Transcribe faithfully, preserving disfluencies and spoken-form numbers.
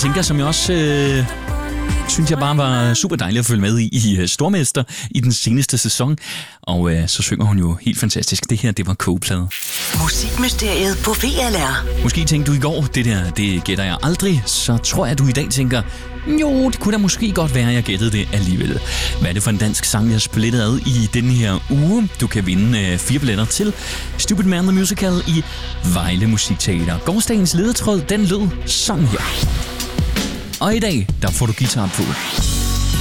Tinka, som jeg også øh, synes jeg bare var super dejlig at følge med i, i Stormester i den seneste sæson. Og øh, så synger hun jo helt fantastisk. Det her, det var kogeplade. Musikmysteriet på V L R. Måske tænkte du i går, det der, det gætter jeg aldrig. Så tror jeg, at du i dag tænker, jo, det kunne da måske godt være, at jeg gættede det alligevel. Hvad er det for en dansk sang, jeg har splittet ad i denne her uge? Du kan vinde øh, fire billetter til Stupid Man the Musical i Vejle Musikteater. Gårdsdagens ledetråd, den lød sådan her. Og i dag, der får du guitar på.